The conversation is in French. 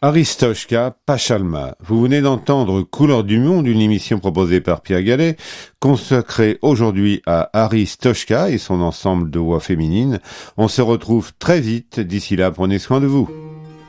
Aristoshka Pachalma. Vous venez d'entendre Couleurs du monde, une émission proposée par Pierre Gallet, consacrée aujourd'hui à Aristoshka et son ensemble de voix féminines. On se retrouve très vite. D'ici là, prenez soin de vous.